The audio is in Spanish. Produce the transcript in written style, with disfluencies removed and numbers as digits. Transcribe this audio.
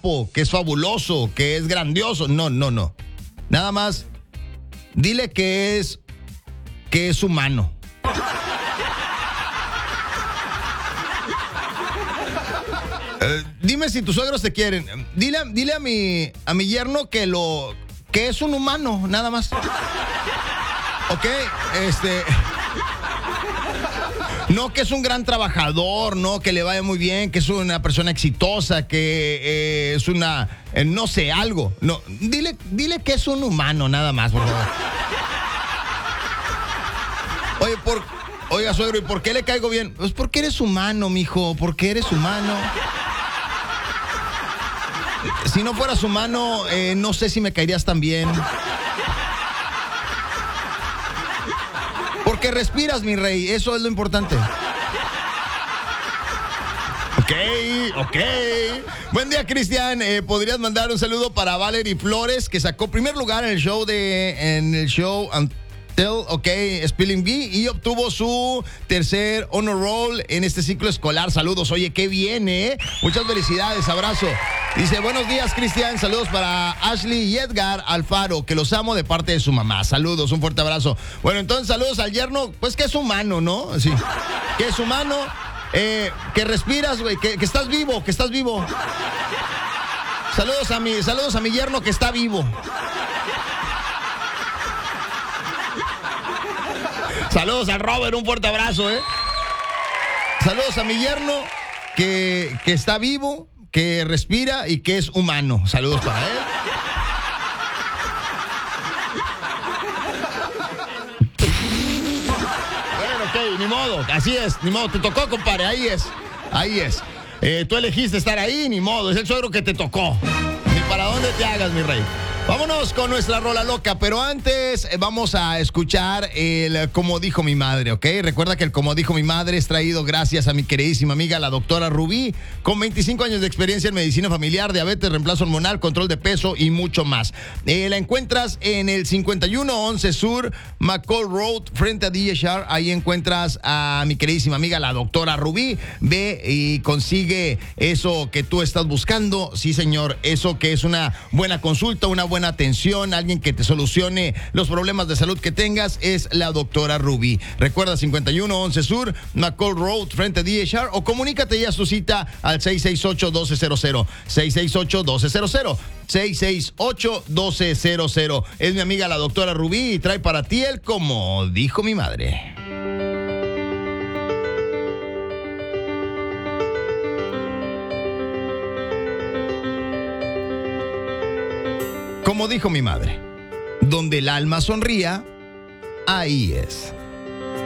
guapo, que es fabuloso, que es grandioso. No. Nada más, dile que es humano. Dime si tus suegros te quieren. Dile a mi yerno que es un humano, nada más. Ok, no que es un gran trabajador, no que le vaya muy bien, que es una persona exitosa, que es una, no sé, algo. No, dile que es un humano, nada más, por favor. Oiga, suegro, ¿y por qué le caigo bien? Pues porque eres humano, mijo, porque eres humano. Si no fueras humano, no sé si me caerías tan bien. Porque respiras, mi rey, eso es lo importante. Ok. Buen día, Cristian. ¿Podrías mandar un saludo para Valerie Flores, que sacó primer lugar en el show Spelling Bee, y obtuvo su tercer honor roll en este ciclo escolar? Saludos. Oye, qué bien, muchas felicidades, abrazo. Dice, buenos días, Cristian, saludos para Ashley y Edgar Alfaro, que los amo de parte de su mamá. Saludos, un fuerte abrazo. Bueno, entonces saludos al yerno, pues que es humano, ¿no? Sí, que es humano, que respiras, güey, que estás vivo, Saludos a mi yerno que está vivo. Saludos al Robert, un fuerte abrazo, Saludos a mi yerno que está vivo, que respira y que es humano. Saludos para él. Bueno, ok, ni modo, así es, ni modo, te tocó, compadre, ahí es. Tú elegiste estar ahí, ni modo, es el suegro que te tocó. Ni para dónde te hagas, mi rey. Vámonos con nuestra rola loca, pero antes vamos a escuchar el Como Dijo Mi Madre, ¿ok? Recuerda que el Como Dijo Mi Madre es traído gracias a mi queridísima amiga, la doctora Rubí, con 25 años de experiencia en medicina familiar, diabetes, reemplazo hormonal, control de peso y mucho más. La encuentras en el 5111 Sur, McCall Road, frente a DHR. Ahí encuentras a mi queridísima amiga, la doctora Rubí. Ve y consigue eso que tú estás buscando. Sí, señor, eso que es una buena consulta, una buena atención, alguien que te solucione los problemas de salud que tengas, es la doctora Rubí. Recuerda, 5111 Sur, McCall Road, frente a DHR, o comunícate ya a su cita al 668-1200, 668-1200, 668-1200. Es mi amiga la doctora Rubí y trae para ti el Como Dijo Mi Madre. Como dijo mi madre, donde el alma sonría, ahí es.